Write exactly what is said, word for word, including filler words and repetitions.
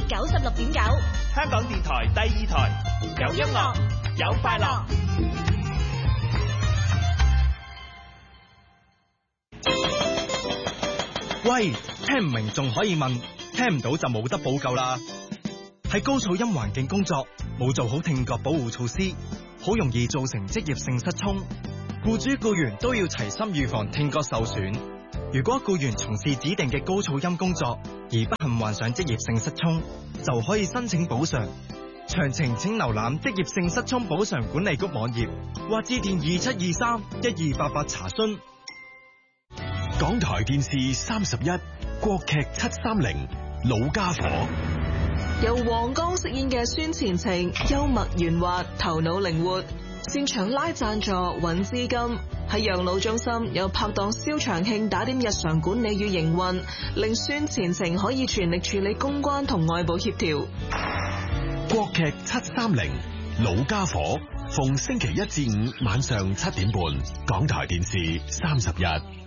九十六點九， 香港電台第二台，有音樂，有快樂。 喂，聽唔明仲可以問，聽唔到就冇得補救啦。喺高噪音環境工作，冇做好聽覺保護措施，好容易造成職業性失聰。僱主僱員都要齊心預防聽覺受損。如果僱員從事指定嘅高噪音工作，而不幸患上職業性失聰，就可以申請補償。詳情請瀏覽職業性失聰補償管理局網頁，或致電二七二三一二八八查詢。 港台電視三十一，國劇七三零，老家伙。 由黃剛飾演嘅孫前程，幽默圓滑，頭腦靈活，擅長拉贊助揾資金。喺養老中心有拍檔蕭長慶打點日常管理與營運，令孫前程可以全力處理公關同外部協調。 國劇七三零，老家伙，逢星期一至五晚上七點半，港台電視三十一。